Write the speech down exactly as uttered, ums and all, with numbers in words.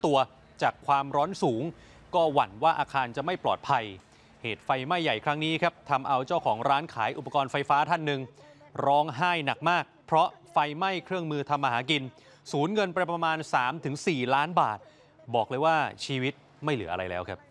ตัวจากความร้อนสูงก็หวั่นว่าอาคารจะไม่ปลอดภัยเหตุไฟไหม้ใหญ่ครั้งนี้ครับทำเอาเจ้าของร้านขายอุปกรณ์ไฟฟ้าท่านหนึ่งร้องไห้หนักมากเพราะไฟไหม้เครื่องมือทำมาหากินสูญเงินไปประมาณ สามถึงสี่ ล้านบาทบอกเลยว่าชีวิตไม่เหลืออะไรแล้วครับ